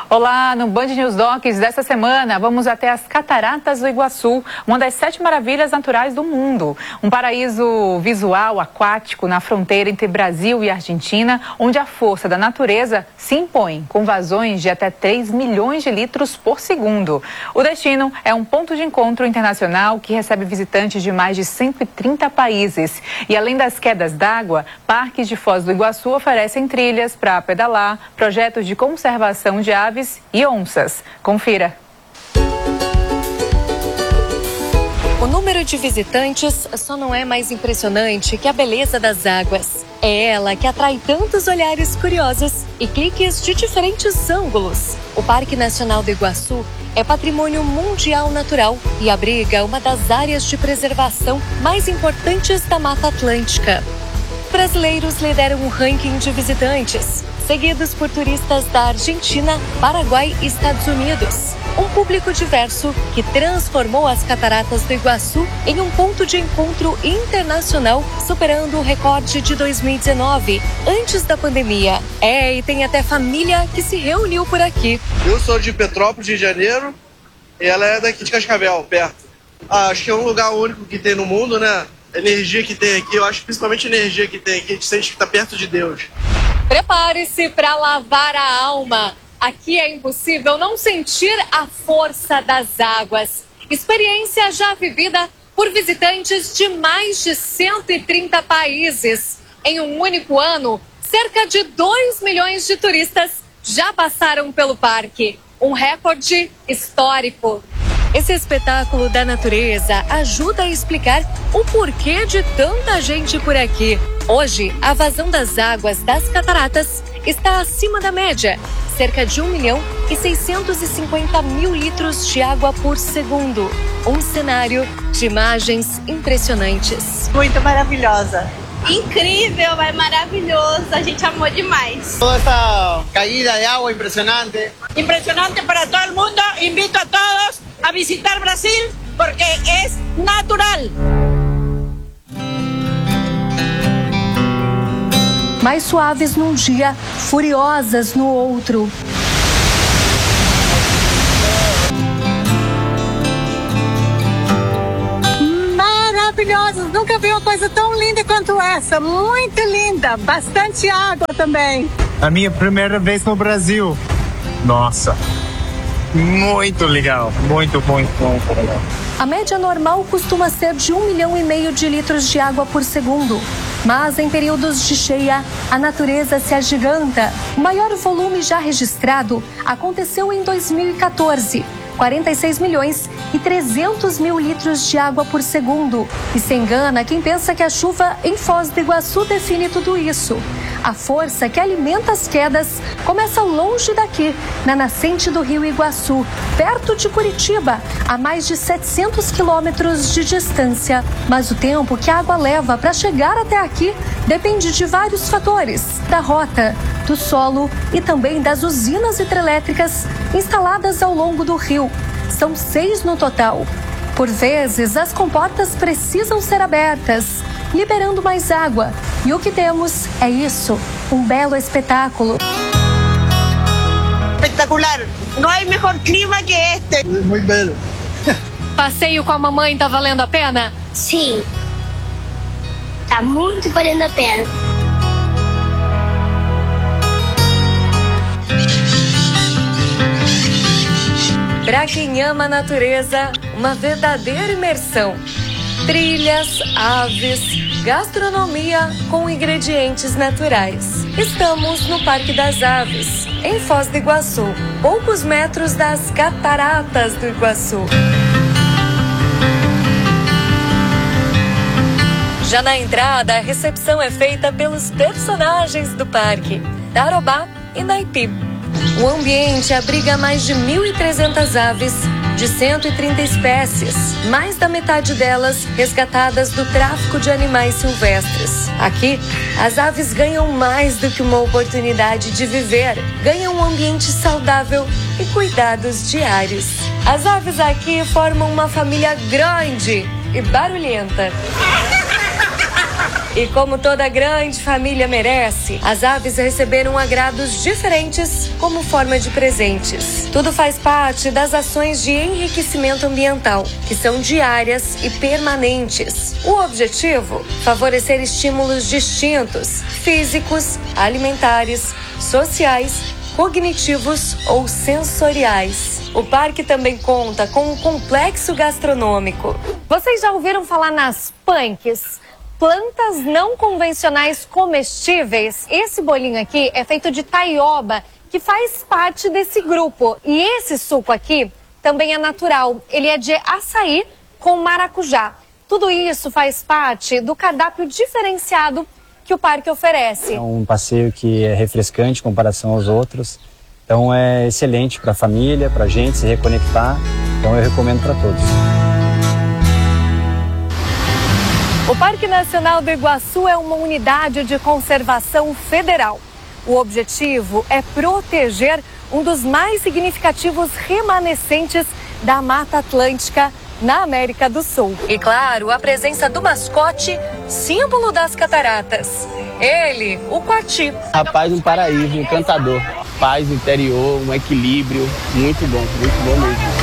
Olá, no Band News Docs dessa semana, vamos até as Cataratas do Iguaçu, uma das 7 maravilhas naturais do mundo. Um paraíso visual, aquático, na fronteira entre Brasil e Argentina, onde a força da natureza se impõe, com vazões de até 3 milhões de litros por segundo. O destino é um ponto de encontro internacional que recebe visitantes de mais de 130 países. E além das quedas d'água, parques de Foz do Iguaçu oferecem trilhas para pedalar, projetos de conservação de aves e onças. Confira. O número de visitantes só não é mais impressionante que a beleza das águas. É ela que atrai tantos olhares curiosos e cliques de diferentes ângulos. O Parque Nacional do Iguaçu é patrimônio mundial natural e abriga uma das áreas de preservação mais importantes da Mata Atlântica. Brasileiros lideram o ranking de visitantes, seguidos por turistas da Argentina, Paraguai e Estados Unidos. Um público diverso que transformou as Cataratas do Iguaçu em um ponto de encontro internacional, superando o recorde de 2019, antes da pandemia. E tem até família que se reuniu por aqui. Eu sou de Petrópolis, Rio de Janeiro, e ela é daqui de Cascavel, perto. Acho que é um lugar único que tem no mundo, né? A energia que tem aqui, eu acho principalmente a energia que tem aqui, a gente sente que está perto de Deus. Prepare-se para lavar a alma. Aqui é impossível não sentir a força das águas. Experiência já vivida por visitantes de mais de 130 países. Em um único ano, cerca de 2 milhões de turistas já passaram pelo parque. Um recorde histórico. Esse espetáculo da natureza ajuda a explicar o porquê de tanta gente por aqui. Hoje, a vazão das águas das cataratas está acima da média, cerca de 1.650.000 litros de água por segundo. Um cenário de imagens impressionantes. Muito maravilhosa. Incrível, é maravilhoso, a gente amou demais. Toda essa caída de água impressionante. Impressionante para todo mundo. Invito a todos a visitar Brasil porque é natural. Mais suaves num dia, furiosas no outro. Maravilhosas, nunca vi uma coisa tão linda quanto essa, muito linda, bastante água também. A minha primeira vez no Brasil, nossa, muito legal, muito legal. A média normal costuma ser de 1,5 milhão de litros de água por segundo. Mas em períodos de cheia, a natureza se agiganta. O maior volume já registrado aconteceu em 2014. 46.300.000 litros de água por segundo. E se engana quem pensa que a chuva em Foz do Iguaçu define tudo isso. A força que alimenta as quedas começa longe daqui, na nascente do rio Iguaçu, perto de Curitiba, a mais de 700 quilômetros de distância. Mas o tempo que a água leva para chegar até aqui depende de vários fatores, da rota, do solo e também das usinas hidrelétricas instaladas ao longo do rio. São 6 no total. Por vezes, as comportas precisam ser abertas, liberando mais água. E o que temos é isso, um belo espetáculo. Espetacular. Não há melhor clima que este. Muito belo. Passeio com a mamãe tá valendo a pena? Sim, tá muito valendo a pena. Para quem ama a natureza, uma verdadeira imersão. Trilhas, aves, gastronomia com ingredientes naturais. Estamos no Parque das Aves, em Foz do Iguaçu, poucos metros das Cataratas do Iguaçu. Já na entrada, a recepção é feita pelos personagens do parque, Tarobá e Naipi. O ambiente abriga mais de 1.300 aves de 130 espécies, mais da metade delas resgatadas do tráfico de animais silvestres. Aqui, as aves ganham mais do que uma oportunidade de viver, ganham um ambiente saudável e cuidados diários. As aves aqui formam uma família grande e barulhenta. E como toda grande família merece, as aves receberam agrados diferentes como forma de presentes. Tudo faz parte das ações de enriquecimento ambiental, que são diárias e permanentes. O objetivo? Favorecer estímulos distintos, físicos, alimentares, sociais, cognitivos ou sensoriais. O parque também conta com um complexo gastronômico. Vocês já ouviram falar nas punks? Plantas não convencionais comestíveis. Esse bolinho aqui é feito de taioba, que faz parte desse grupo. E esse suco aqui também é natural. Ele é de açaí com maracujá. Tudo isso faz parte do cardápio diferenciado que o parque oferece. É um passeio que é refrescante em comparação aos outros. Então é excelente para a família, para a gente se reconectar. Então eu recomendo para todos. O Parque Nacional do Iguaçu é uma unidade de conservação federal. O objetivo é proteger um dos mais significativos remanescentes da Mata Atlântica na América do Sul. E claro, a presença do mascote, símbolo das cataratas. Ele, o coati. Rapaz, um paraíso, um encantador. Paz interior, um equilíbrio, muito bom mesmo.